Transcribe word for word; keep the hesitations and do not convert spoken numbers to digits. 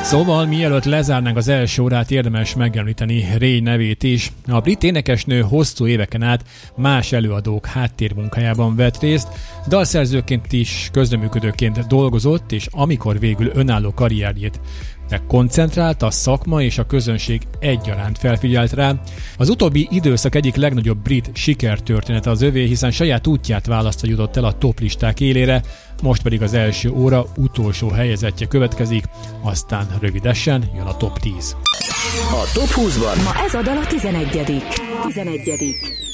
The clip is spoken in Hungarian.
Szóval mielőtt lezárnánk az első órát, érdemes megemlíteni Ray nevét is. A brit énekesnő hosszú éveken át más előadók háttérmunkájában vett részt, dalszerzőként is közreműködőként dolgozott, és amikor végül önálló karrierjét de koncentrált, a szakma és a közönség egyaránt felfigyelt rá. Az utóbbi időszak egyik legnagyobb brit sikertörténete az övé, hiszen saját útját választva jutott el a top listák élére, most pedig az első óra utolsó helyezettje következik, aztán rövidesen jön a top tíz. A top húszban ma ez a dal a tizenegyedik. tizenegyedik.